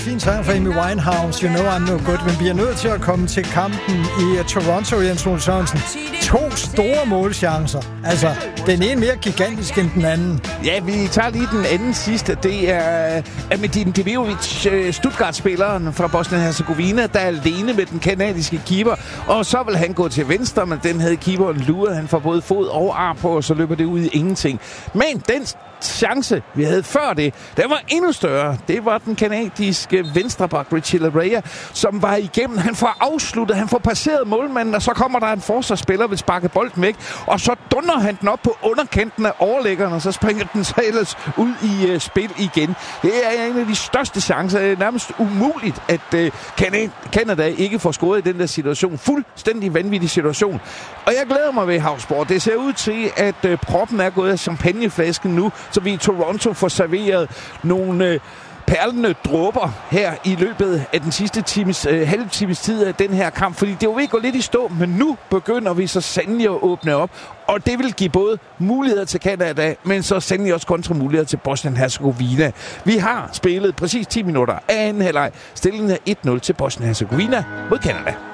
Fin sang fra Amy Winehouse, You Know I'm No Good, men vi er nødt til at komme til kampen i Toronto, Jens Ole Sørensen. 2 store målchancer. Altså, den ene mere gigantisk end den anden. Ja, vi tager lige den anden sidste. Det er Amedin Demirovic, Stuttgart-spilleren fra Bosnien-Herzegovina, der er alene med den kanadiske keeper. Og så vil han gå til venstre, men den havde keeperen luret. Han får både fod og arm på, og så løber det ud i ingenting. Men den chance, vi havde før det, den var endnu større. Det var den kanadiske venstreback Richie Laryea, som var igennem. Han får afsluttet, han får passeret målmanden, og så kommer der en forsvarsspiller, vil sparke bolden væk, og så dunder han den op på underkanten af overlæggeren, og så springer den så ellers ud i spil igen. Det er en af de største chancer. Det er nærmest umuligt, at Canada ikke får scoret i den der situation. Fuldstændig vanvittig situation. Og jeg glæder mig ved Havsborg. Det ser ud til, at proppen er gået af champagneflasken nu, så vi i Toronto får serveret nogle perlende dråber her i løbet af den sidste halve times tid af den her kamp. Fordi det er jo ved at gå lidt i stå, men nu begynder vi så sandelig at åbne op. Og det vil give både muligheder til Canada, men så sandelig også kontramuligheder til Bosnien-Herzegovina. Vi har spillet præcis 10 minutter af anden halvleg. Stillingen er 1-0 til Bosnien-Herzegovina mod Canada.